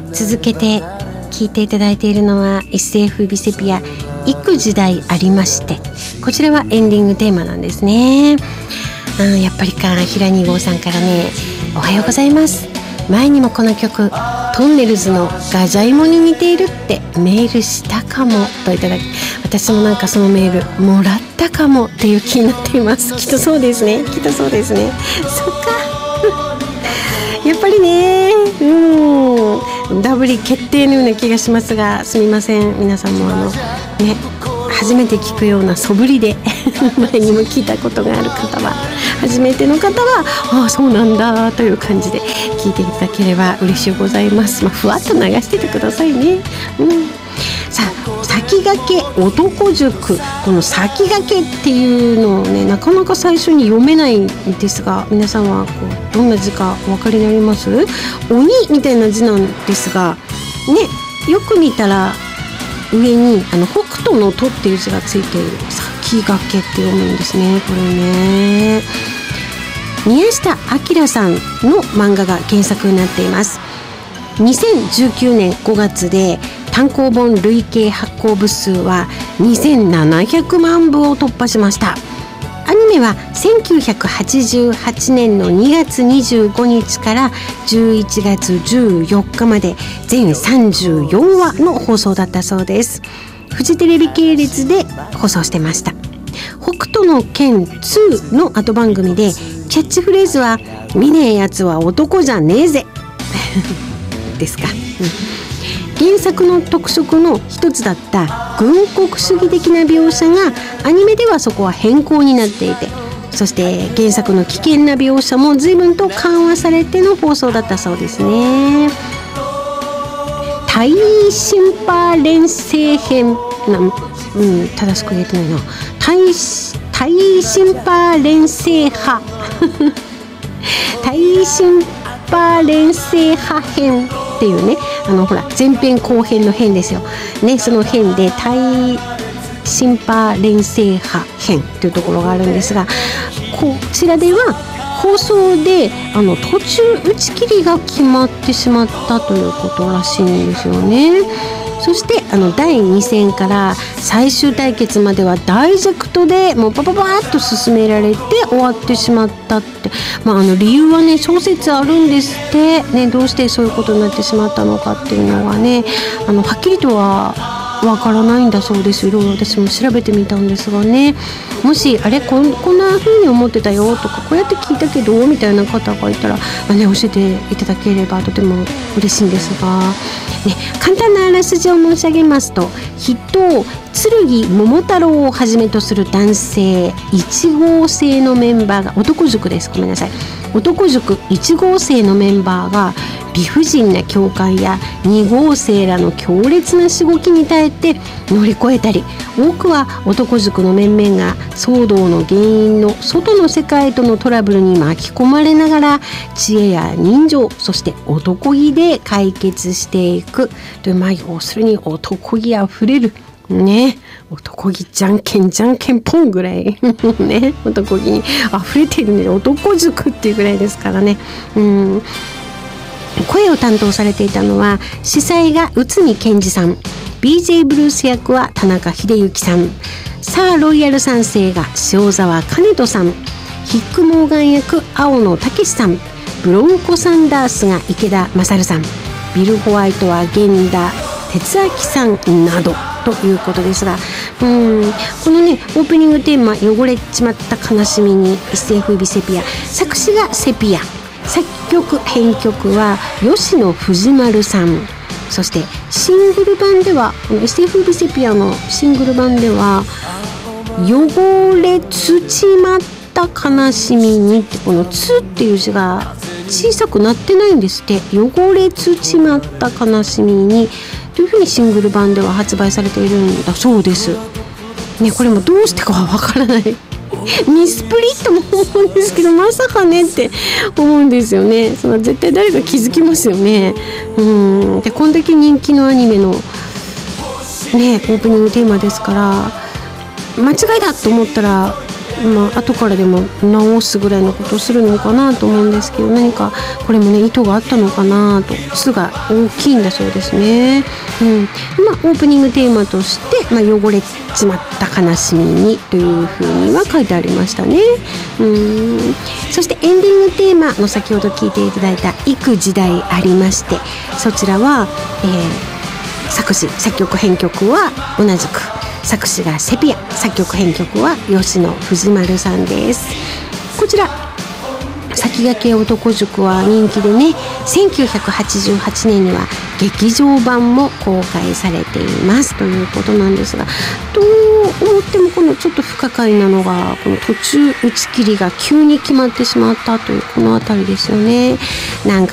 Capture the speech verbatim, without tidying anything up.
続けて聞いていただいているのは エスエフ ビセピア幾時代ありまして、こちらはエンディングテーマなんですね。うん、やっぱりか平に号さんからね、おはようございます、前にもこの曲トンネルズのガジャイモに似ているってメールしたかもといただき、私もなんかそのメールもらったかもっていう気になっています。きっとそうですね、きっとそうですね。そっかやっぱりね、うんダブリ決定のような気がしますが、すみません、皆さんもあのね初めて聞くような素振りで前にも聞いたことがある方は、初めての方はああそうなんだという感じで聞いていただければ嬉しいございます。まあ、ふわっと流しててくださいね。うん、さあ先駆け男塾、この先駆けっていうのをねなかなか最初に読めないんですが、皆さんはこうどんな字かお分かりになります？鬼みたいな字なんですがね、よく見たら上にあの北斗のとっていう字がついている先駆けって読むんですね。これね宮下明さんの漫画が原作になっています。にせんじゅうきゅうねんごがつで単行本累計発行部数はにせんななひゃくまんぶを突破しました。アニメはせんきゅうひゃくはちじゅうはちねんのにがつにじゅうごにちからじゅういちがつじゅうよっかまで全さんじゅうよんわの放送だったそうです。フジテレビ系列で放送してました。北斗の拳にの後番組でキャッチフレーズは見ねえやつは男じゃねえぜですか、うん、原作の特色の一つだった軍国主義的な描写がアニメではそこは変更になっていて、そして原作の危険な描写も随分と緩和されての放送だったそうですね。大シンパ連星編な、うん、正しく言えてないな。大大シンパ連星派大シンパ連星派編っていうね、あのほら前編後編の編ですよね。その編で大シンパ連星派編というところがあるんですが、こちらでは放送であの途中打ち切りが決まってしまったということらしいんですよね。そしてあのだいに戦から最終対決まではダイジェクトでもうパパパーっと進められて終わってしまったって、まあ、あの理由はね諸説あるんですって、ね、どうしてそういうことになってしまったのかっていうのがね、あのはっきりとはわからないんだそうです。いろいろ私も調べてみたんですがね、もしあれ こん, こんな風に思ってたよとかこうやって聞いたけどみたいな方がいたら、まあね、教えていただければとても嬉しいんですが、ね、簡単なあらすじを申し上げますと、筆頭剣桃太郎をはじめとする男性いち号生のメンバーが、男塾ですごめんなさい男塾いち号生のメンバーが理不尽な教官やに号生らの強烈なしごきに耐えて乗り越えたり、多くは男塾の面々が騒動の原因の外の世界とのトラブルに巻き込まれながら知恵や人情、そして男気で解決していくという、まあ要するに男気あふれるね、男気じゃんけんじゃんけんポンぐらいね、男気に溢れているね、男塾っていうぐらいですからね。うん、声を担当されていたのは司祭が内海健二さん、 ビージェー ブルース役は田中秀幸さん、サーロイヤルさん世が塩沢兼人さん、ヒックモーガン役青野武さん、ブロンコサンダースが池田勝さん、ビル・ホワイトは源田哲明さんなどということですが、うーんこのねオープニングテーマ汚れちまった悲しみに エスエフ ビセピア、作詞がセピア、作曲編曲は吉野藤丸さん、そしてシングル版ではこの エスエフ ビセピアのシングル版では汚れつちまった悲しみにってこのつっていう字が小さくなってないんですって。汚れつちまった悲しみにというふうにシングル版では発売されているんだそうです、ね、これもどうしてかはわからないミスプリットも思うんですけど、まさかねって思うんですよね。その絶対誰か気づきますよね。うんでこんだけ人気のアニメの、ね、オープニングテーマですから、間違いだと思ったらまあ後からでも直すぐらいのことをするのかなと思うんですけど、何かこれもね意図があったのかなと。巣が大きいんだそうですね。うん、まあオープニングテーマとして、まあ、汚れちまった悲しみにというふうには書いてありましたね。うん、そしてエンディングテーマの先ほど聞いていただいた幾時代ありまして、そちらは、えー、作詞作曲編曲は同じく作詞がセピア、作曲編曲は吉野藤丸さんです。こちら先駆け男塾は人気でね、せんきゅうひゃくはちじゅうはちねんには劇場版も公開されていますということなんですが、どう思ってもこのちょっと不可解なのが、この途中打ち切りが急に決まってしまったというこのあたりですよね。なんか